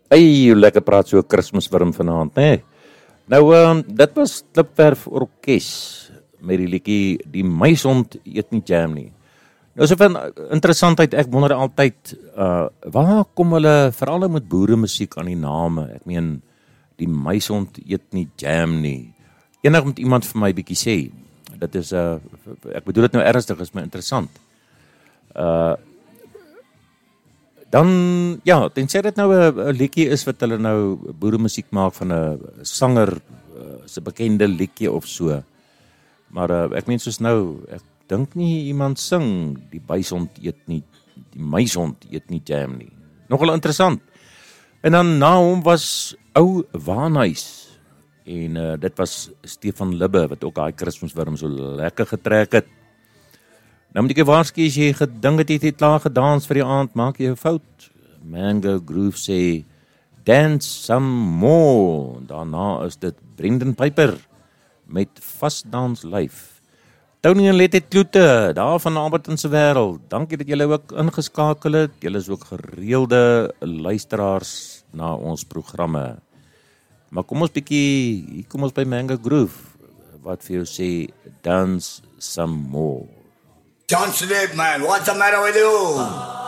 Hey, lekker praat so 'n Kersfeeswurm vanaand, né? Nou, dit was Klipwerf Orkees met die liedjie Die Meisond eet nie jam nie. Nou so van interessantheid, ek wonder altyd, waar kom hulle veral nou met boeremusiek aan die name? Ek meen, Die Meisond eet nie jam nie. Enig moet iemand vir my bietjie sê. Dit is ek bedoel dit nou ernstig, is my interessant. Dan, ja, tensy dit nou 'n liedjie is wat hulle nou boeremusiek maak van 'n sanger, se bekende liedjie of so. Maar ek meen soos nou, ek dink nie iemand sing die meisond eet nie jam nie. Nogal interessant. En dan na hom was ou Waanhuis. En dit was Stefan Libbe wat ook daai Kersfeeswurm so lekker getrek het. Nou moet ek waarsku as jy gedink het jy het klaar gedans vir die aand, maak jy 'n fout. Mango Groove sê dance some more. Daarna is dit Brendan Piper met Vasdans Lyf. Tony en Letty Kloete, daar van Alberton se wêreld. Dankie dat julle ook ingeskakel het. Julle is ook gereelde luisteraars na ons programme. Maar kom ons by Mango Groove wat vir jou sê dance some more. John Slip, man, what's the matter with you?